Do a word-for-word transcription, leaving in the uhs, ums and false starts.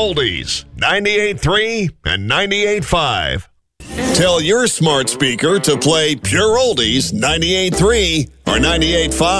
Oldies, ninety-eight point three and ninety-eight point five. Tell your smart speaker to play Pure Oldies ninety-eight point three or ninety-eight point five.